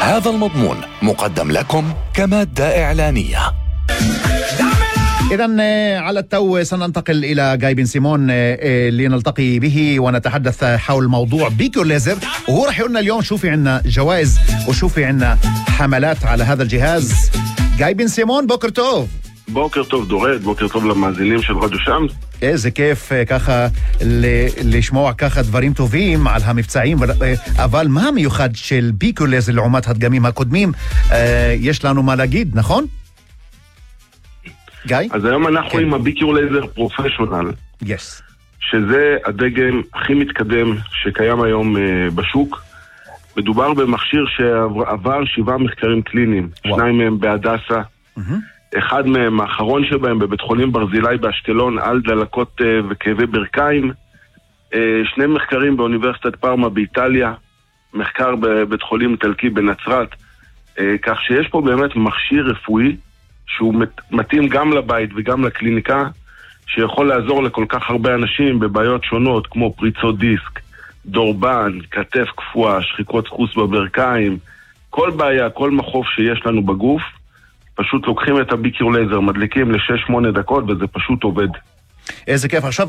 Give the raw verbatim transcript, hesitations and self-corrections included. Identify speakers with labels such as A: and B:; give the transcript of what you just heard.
A: هذا المضمون مقدم لكم كمادة إعلانية.
B: إذن على التو سننتقل إلى جاي بن سيمون لنلتقي به ونتحدث حول موضوع بيكو ليزر، وهو رح يقولنا اليوم شو في عنا جوائز وشو في عنا حملات على هذا الجهاز. جاي بن سيمون בוקר טוב.
C: בוקר טוב דורד, בוקר טוב למאזינים של רדיו שמס.
B: איזה כיף ככה לשמוע ככה דברים טובים על המבצעים, אבל מה המיוחד של ביקו לייזר לעומת הדגמים הקודמים? יש לנו מה להגיד, נכון? גיא?
C: אז היום אנחנו כן. עם הביקו לייזר פרופשיונל,
B: yes.
C: שזה הדגם הכי מתקדם שקיים היום uh, בשוק. מדובר במכשיר שעבר שבעה מחקרים קליניים, וואו. שניים מהם בהדסה, mm-hmm. אחד מהם, האחרון שבהם, בבית חולים ברזילי באשקלון, על דלקות uh, וכאבי ברכיים, uh, שני מחקרים באוניברסיטת פארמה באיטליה, מחקר בבית חולים איטלקי בנצרת, uh, כך שיש פה באמת מכשיר רפואי, שהוא מתאים גם לבית וגם לקליניקה, שיכול לעזור לכל כך הרבה אנשים בבעיות שונות, כמו פריצות דיסק, דורבן, כתף קפואה, שחיקות דחוס בברכיים, כל בעיה, כל מחוף שיש לנו בגוף, פשוט לוקחים את הביקו לייזר, מדליקים לשש שמונה דקות, וזה פשוט עובד.
B: איזה כיף. עכשיו